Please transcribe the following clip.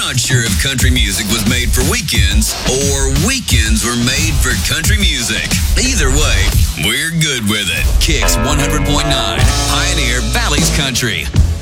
not sure if country music was made for weekends or weekends were made for country music. Either way, we're good with it. Kicks 100.9, Pioneer Valley's Country.